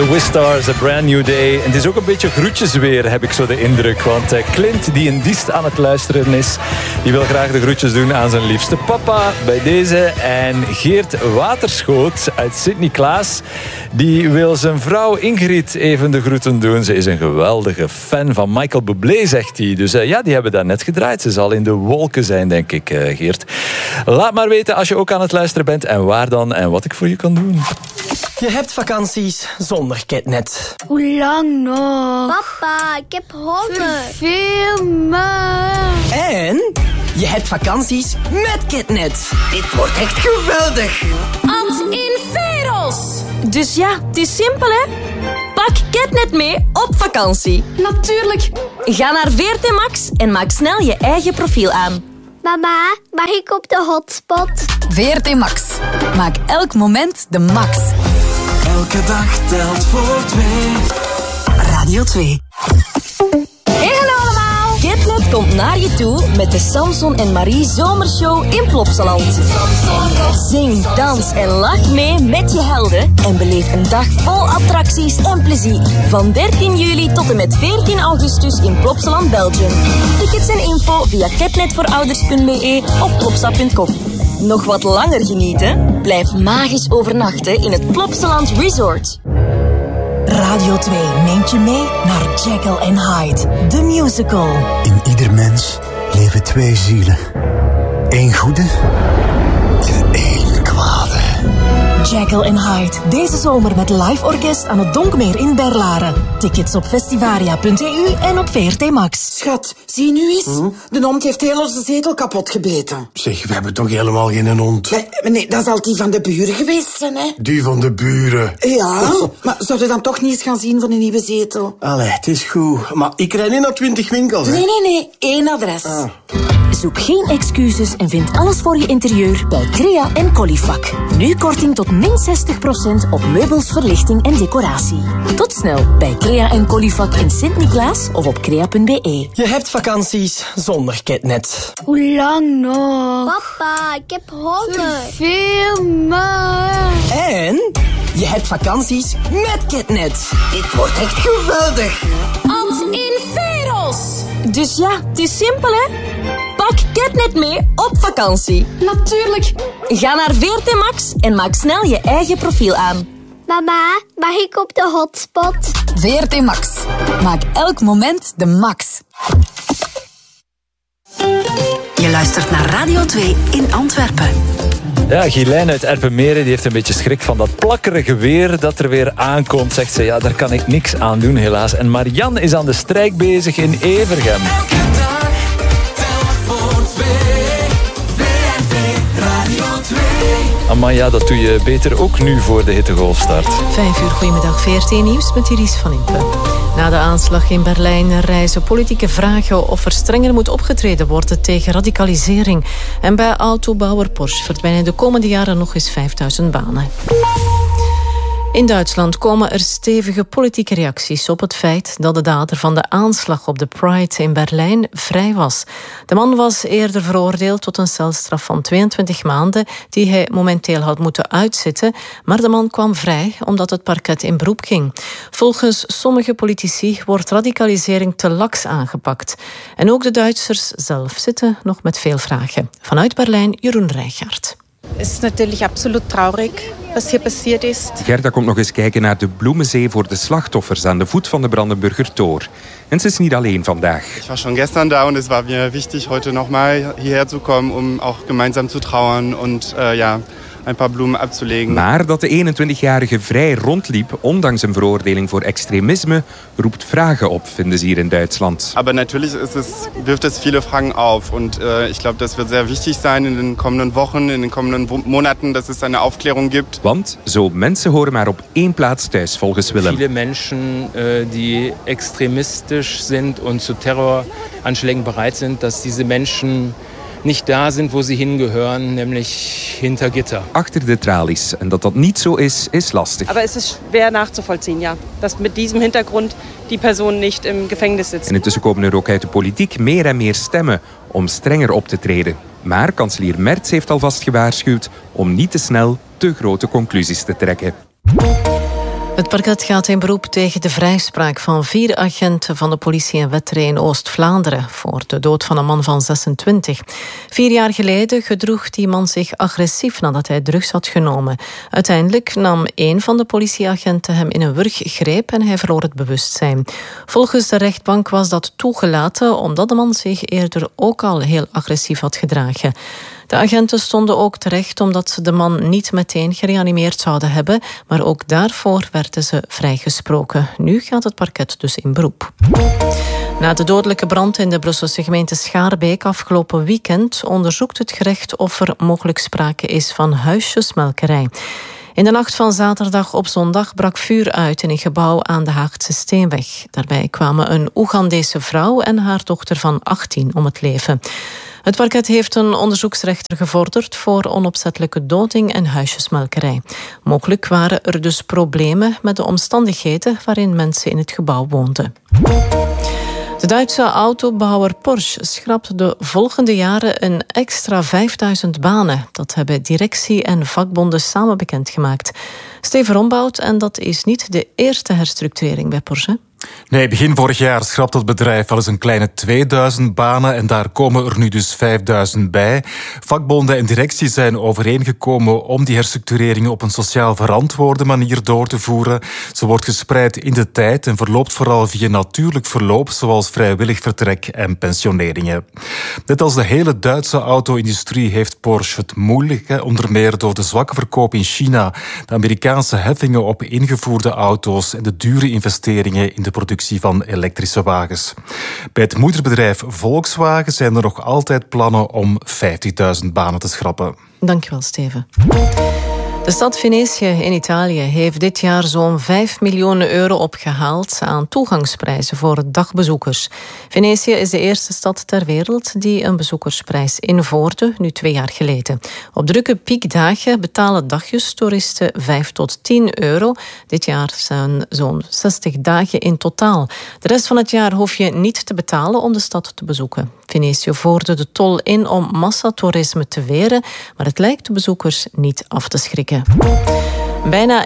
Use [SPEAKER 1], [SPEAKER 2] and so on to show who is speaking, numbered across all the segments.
[SPEAKER 1] The Wistars, A Brand New Day. En het is ook een beetje groetjes weer, heb ik zo de indruk. Want Clint, die in Diest aan het luisteren is, die wil graag de groetjes doen aan zijn liefste papa bij deze. En Geert Waterschoot uit Sint-Niklaas, die wil zijn vrouw Ingrid even de groeten doen. Ze is een geweldige fan van Michael Bublé, zegt hij. Dus ja, die hebben daar net gedraaid. Ze zal in de wolken zijn, denk ik, Geert. Laat maar weten als je ook aan het luisteren bent en waar dan en wat ik voor je kan doen.
[SPEAKER 2] Je hebt vakanties zonder Ketnet.
[SPEAKER 3] Hoe lang nog?
[SPEAKER 4] Papa, ik heb honger.
[SPEAKER 3] Veel me.
[SPEAKER 2] En je hebt vakanties met Ketnet. Dit wordt echt geweldig.
[SPEAKER 5] Ad inferos. Dus ja, het is simpel, hè? Pak Ketnet mee op vakantie.
[SPEAKER 3] Natuurlijk.
[SPEAKER 5] Ga naar VRT Max en maak snel je eigen profiel aan.
[SPEAKER 4] Mama, mag ik op de hotspot?
[SPEAKER 6] VRT Max. Maak elk moment de max.
[SPEAKER 7] Elke dag telt voor 2.
[SPEAKER 6] Radio 2.
[SPEAKER 5] Hey, hallo allemaal. Ketnet komt naar je toe met de Samson en Marie Zomershow in Plopsaland. Zing, dans en lach mee met je helden en beleef een dag vol attracties en plezier. Van 13 juli tot en met 14 augustus in Plopsaland, Belgium. Tickets en info via ketnetvoorouders.be of plopsa.com. Nog wat langer genieten? Blijf magisch overnachten in het Plopsaland Resort.
[SPEAKER 6] Radio 2 neemt je mee naar Jekyll and Hyde, the musical.
[SPEAKER 8] In ieder mens leven 2 zielen. 1 goede en 1 kwade.
[SPEAKER 6] Jekyll and Hyde, deze zomer met live orkest aan het Donkmeer in Berlaren. Tickets op festivaria.eu en op VRT Max.
[SPEAKER 9] Schat, zie nu eens. De hond heeft heel onze zetel kapot gebeten.
[SPEAKER 8] Zeg, we hebben toch helemaal geen hond?
[SPEAKER 9] Nee, dat zal die van de buren geweest zijn, hè?
[SPEAKER 8] Die van de buren.
[SPEAKER 9] Ja, maar zou je dan toch niet eens gaan zien van een nieuwe zetel?
[SPEAKER 8] Allee, het is goed. Maar ik rijd niet naar 20 winkels, hè?
[SPEAKER 9] Nee. 1 adres.
[SPEAKER 6] Zoek geen excuses en vind alles voor je interieur bij Crea en Colifac. Nu korting tot min 60% op meubels, verlichting en decoratie. Tot snel bij Crea en Colifac in Sint-Niklaas of op crea.be.
[SPEAKER 2] Je hebt vakanties zonder Ketnet.
[SPEAKER 3] Hoe lang nog?
[SPEAKER 4] Papa, ik heb honger.
[SPEAKER 3] Veel me.
[SPEAKER 2] En je hebt vakanties met Ketnet. Dit wordt echt geweldig.
[SPEAKER 5] Ad inferos. Dus ja, het is simpel, hè? Pak Ketnet mee op vakantie.
[SPEAKER 3] Natuurlijk.
[SPEAKER 5] Ga naar VRT Max en maak snel je eigen profiel aan.
[SPEAKER 4] Mama, mag ik op de hotspot?
[SPEAKER 6] VRT Max. Maak elk moment de max. Je luistert naar Radio 2 in Antwerpen.
[SPEAKER 1] Ja, Gilijn uit Erpenmeren die heeft een beetje schrik van dat plakkerige weer dat er weer aankomt. Zegt ze, ja, daar kan ik niks aan doen helaas. En Marianne is aan de strijk bezig in Evergem.
[SPEAKER 7] Elke dag telt voor 2. VRT Radio 2.
[SPEAKER 1] Amaya, dat doe je beter ook nu voor de hittegolf start.
[SPEAKER 10] 5 uur, goedemiddag. VRT Nieuws met Iris van Impe. Na de aanslag in Berlijn reizen politieke vragen of er strenger moet opgetreden worden tegen radicalisering. En bij autobouwer Porsche verdwijnen de komende jaren nog eens 5000 banen. In Duitsland komen er stevige politieke reacties op het feit dat de dader van de aanslag op de Pride in Berlijn vrij was. De man was eerder veroordeeld tot een celstraf van 22 maanden die hij momenteel had moeten uitzitten, maar de man kwam vrij omdat het parket in beroep ging. Volgens sommige politici wordt radicalisering te laks aangepakt. En ook de Duitsers zelf zitten nog met veel vragen. Vanuit Berlijn, Jeroen Rijgaard.
[SPEAKER 11] Het is natuurlijk absoluut traurig wat hier passiert is.
[SPEAKER 12] Gerda komt nog eens kijken naar de bloemenzee voor de slachtoffers aan de voet van de Brandenburger Tor. En ze is niet alleen vandaag.
[SPEAKER 13] Ich war schon gestern da und es war mir wichtig, heute nochmal hierher zu kommen, um auch gemeinsam zu trauern und een paar bloemen abzulegen.
[SPEAKER 12] Maar dat de 21-jarige vrij rondliep, ondanks een veroordeling voor extremisme, roept vragen op, vinden ze hier in Duitsland.
[SPEAKER 13] Aber natürlich wirft es viele Fragen auf. Und ich glaube, das wird sehr wichtig sein in den kommenden Wochen, in den kommenden Monaten, dass es eine Aufklärung gibt.
[SPEAKER 12] Want zo mensen horen maar op 1 plaats thuis, volgens Willem.
[SPEAKER 14] Viele Menschen, die extremistisch sind und zu Terroranschlägen bereit sind, dass diese Menschen niet daar zijn waar ze hingehören, nämlich hinter Gitter.
[SPEAKER 12] Achter de tralies. En dat niet zo is lastig.
[SPEAKER 11] Aber es ist schwer nachzuvollziehen, ja. Dat met diesem Hintergrund die Person niet im Gefängnis sitzt.
[SPEAKER 12] En intussen komen er ook uit de politiek meer en meer stemmen om strenger op te treden. Maar kanselier Merz heeft alvast gewaarschuwd om niet te snel te grote conclusies te trekken.
[SPEAKER 10] Het parket gaat in beroep tegen de vrijspraak van 4 agenten van de politie en Wetteren in Oost-Vlaanderen voor de dood van een man van 26. 4 jaar geleden gedroeg die man zich agressief nadat hij drugs had genomen. Uiteindelijk nam 1 van de politieagenten hem in een wurggreep en hij verloor het bewustzijn. Volgens de rechtbank was dat toegelaten omdat de man zich eerder ook al heel agressief had gedragen. De agenten stonden ook terecht omdat ze de man niet meteen gereanimeerd zouden hebben, maar ook daarvoor werden ze vrijgesproken. Nu gaat het parket dus in beroep. Na de dodelijke brand in de Brusselse gemeente Schaarbeek afgelopen weekend onderzoekt het gerecht of er mogelijk sprake is van huisjesmelkerij. In de nacht van zaterdag op zondag brak vuur uit in een gebouw aan de Haagse Steenweg. Daarbij kwamen een Oegandese vrouw en haar dochter van 18 om het leven. Het parket heeft een onderzoeksrechter gevorderd voor onopzettelijke doding en huisjesmelkerij. Mogelijk waren er dus problemen met de omstandigheden waarin mensen in het gebouw woonden. De Duitse autobouwer Porsche schrapt de volgende jaren een extra 5000 banen. Dat hebben directie en vakbonden samen bekendgemaakt. Steven Rombout, en dat is niet de eerste herstructurering bij Porsche.
[SPEAKER 15] Nee, begin vorig jaar schrapt het bedrijf wel eens een kleine 2000 banen en daar komen er nu dus 5000 bij. Vakbonden en directie zijn overeengekomen om die herstructurering op een sociaal verantwoorde manier door te voeren. Ze wordt gespreid in de tijd en verloopt vooral via natuurlijk verloop, zoals vrijwillig vertrek en pensioneringen. Net als de hele Duitse auto-industrie heeft Porsche het moeilijk, onder meer door de zwakke verkoop in China, de Amerikaanse heffingen op ingevoerde auto's en de dure investeringen in de productie van elektrische wagens. Bij het moederbedrijf Volkswagen zijn er nog altijd plannen om 50.000 banen te schrappen.
[SPEAKER 10] Dankjewel, Steven. De stad Venetië in Italië heeft dit jaar zo'n 5 miljoen euro opgehaald aan toegangsprijzen voor dagbezoekers. Venetië is de eerste stad ter wereld die een bezoekersprijs invoerde, nu 2 jaar geleden. Op drukke piekdagen betalen dagjestoeristen 5 tot 10 euro. Dit jaar zijn zo'n 60 dagen in totaal. De rest van het jaar hoef je niet te betalen om de stad te bezoeken. Venetië voerde de tol in om massatoerisme te weren, maar het lijkt de bezoekers niet af te schrikken. Bijna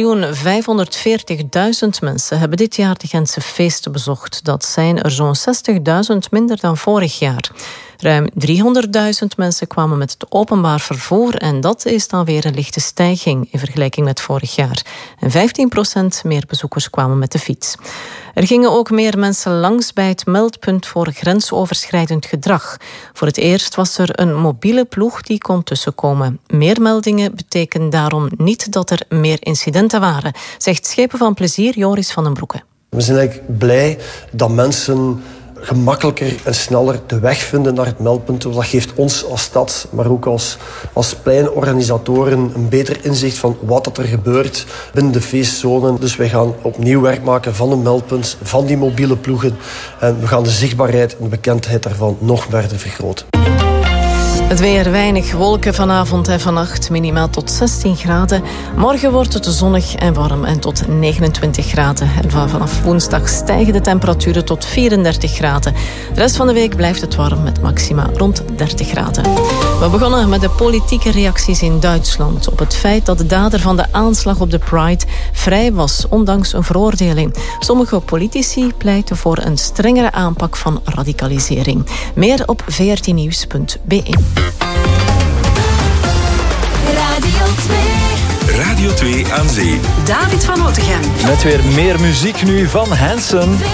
[SPEAKER 10] 1.540.000 mensen hebben dit jaar de Gentse feesten bezocht. Dat zijn er zo'n 60.000 minder dan vorig jaar. Ruim 300.000 mensen kwamen met het openbaar vervoer en dat is dan weer een lichte stijging in vergelijking met vorig jaar. En 15% meer bezoekers kwamen met de fiets. Er gingen ook meer mensen langs bij het meldpunt voor grensoverschrijdend gedrag. Voor het eerst was er een mobiele ploeg die kon tussenkomen. Meer meldingen betekenen daarom niet dat er meer incidenten waren, zegt Schepen van Plezier Joris van den Broeke.
[SPEAKER 16] We zijn eigenlijk blij dat mensen gemakkelijker en sneller de weg vinden naar het meldpunt. Dat geeft ons als stad, maar ook als pleinorganisatoren een beter inzicht van wat er gebeurt binnen de feestzone. Dus wij gaan opnieuw werk maken van een meldpunt, van die mobiele ploegen. En we gaan de zichtbaarheid en de bekendheid daarvan nog verder vergroten.
[SPEAKER 10] Het weer, weinig wolken vanavond en vannacht, minimaal tot 16 graden. Morgen wordt het zonnig en warm en tot 29 graden. En vanaf woensdag stijgen de temperaturen tot 34 graden. De rest van de week blijft het warm met maxima rond 30 graden. We begonnen met de politieke reacties in Duitsland op het feit dat de dader van de aanslag op de Pride vrij was, ondanks een veroordeling. Sommige politici pleiten voor een strengere aanpak van radicalisering. Meer op vrtnieuws.be.
[SPEAKER 7] Radio 2 aan zee.
[SPEAKER 6] David van Otegem.
[SPEAKER 1] Met weer meer muziek nu van Hanson.